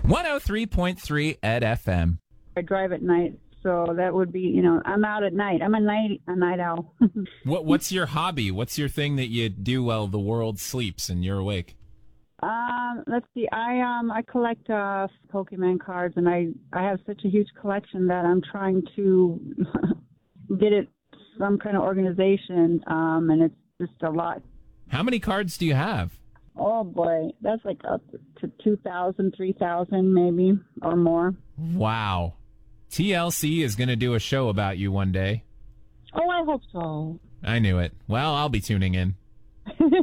103.3 at FM. I drive at night, so that would be, I'm out at night. I'm a night owl. What's your hobby? What's your thing that you do while the world sleeps and you're awake? Let's see. I collect Pokemon cards, and I have such a huge collection that I'm trying to get it some kind of organization, and it's just a lot. How many cards do you have? Oh boy, that's like up to 2,000, 3,000 maybe or more. Wow. TLC is going to do a show about you one day. Oh, I hope so. I knew it. Well, I'll be tuning in.